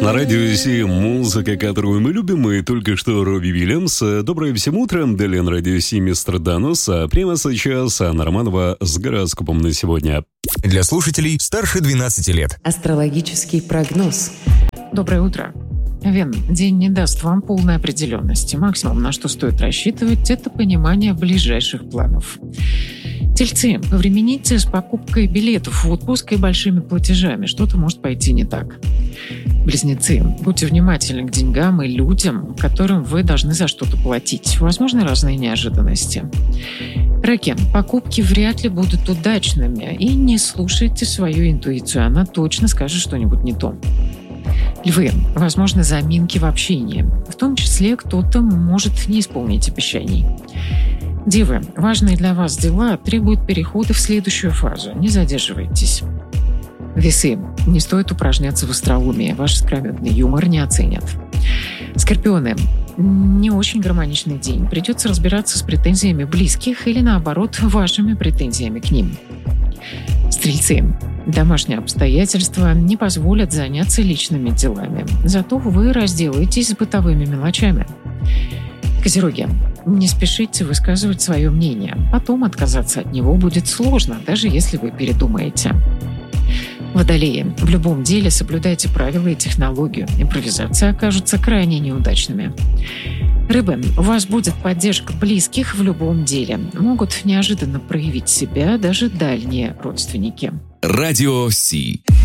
На радио Си музыка, которую мы любим, и только что Робби Уильямс. Доброе всем утро, Делен радио Си мистер Данус, а прямо сейчас Анна Романова с гороскопом на сегодня. Для слушателей старше 12 лет. Астрологический прогноз. Доброе утро. Вен, день не даст вам полной определенности. Максимум, на что стоит рассчитывать, это понимание ближайших планов. Тельцы, повремените с покупкой билетов в отпуск и большими платежами. Что-то может пойти не так. Близнецы, будьте внимательны к деньгам и людям, которым вы должны за что-то платить. Возможны разные неожиданности. Раки, покупки вряд ли будут удачными. И не слушайте свою интуицию, она точно скажет что-нибудь не то. Львы, возможно, заминки в общении. В том числе кто-то может не исполнить обещаний. Девы, важные для вас дела требуют перехода в следующую фазу. Не задерживайтесь. Весы, не стоит упражняться в остроумии. Ваш искрометный юмор не оценят. Скорпионы, не очень гармоничный день. Придется разбираться с претензиями близких или, наоборот, вашими претензиями к ним. Стрельцы, домашние обстоятельства не позволят заняться личными делами. Зато вы разделаетесь с бытовыми мелочами. Козероги, не спешите высказывать свое мнение. Потом отказаться от него будет сложно, даже если вы передумаете. Водолеи, в любом деле соблюдайте правила и технологию. Импровизации окажутся крайне неудачными. Рыбы, у вас будет поддержка близких в любом деле. Могут неожиданно проявить себя даже дальние родственники. Радио Си.